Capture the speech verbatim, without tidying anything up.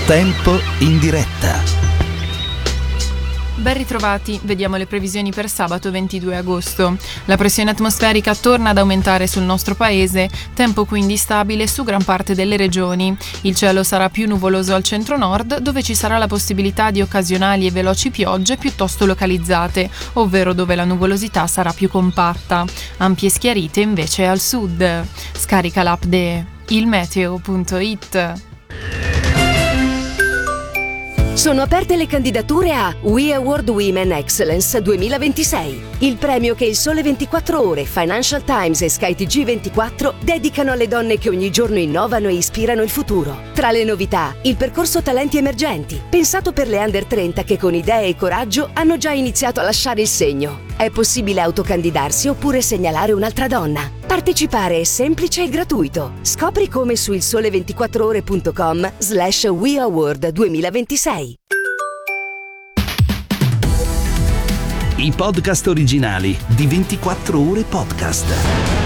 Tempo in diretta. Ben ritrovati, vediamo le previsioni per sabato ventidue agosto. La pressione atmosferica torna ad aumentare sul nostro paese, tempo quindi stabile su gran parte delle regioni. Il cielo sarà più nuvoloso al centro-nord, dove ci sarà la possibilità di occasionali e veloci piogge piuttosto localizzate, ovvero dove la nuvolosità sarà più compatta. Ampie schiarite invece al sud. Scarica l'app de ilmeteo punto it. Sono aperte le candidature a We Award Women Excellence duemilaventisei, il premio che il Sole ventiquattro Ore, Financial Times e Sky T G ventiquattro dedicano alle donne che ogni giorno innovano e ispirano il futuro. Tra le novità, il percorso Talenti Emergenti, pensato per le under trenta che con idee e coraggio hanno già iniziato a lasciare il segno. È possibile autocandidarsi oppure segnalare un'altra donna. Partecipare è semplice e gratuito. Scopri come su il sole ventiquattro ore punto com slash We Award duemilaventisei. I podcast originali di ventiquattro ore Podcast.